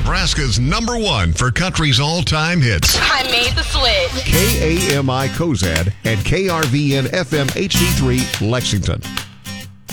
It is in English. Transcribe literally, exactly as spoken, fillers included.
Nebraska's number one for country's all-time hits. I made the switch. K A M I Cozad and K R V N F M H D three Lexington.